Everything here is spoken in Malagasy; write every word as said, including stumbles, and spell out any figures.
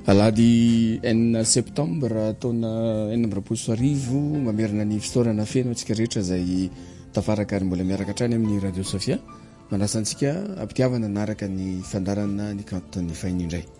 alady enina septambra taona enina amby roapolo sy arivo mamerina ny fisaorana feno antsika rehetra izay tafaraka ary mbola miaraka hatrany amin'ny radio Sofia. Manasantsika ampitiavana naraka ny fandarana ny kanton'ny Fahiny indray.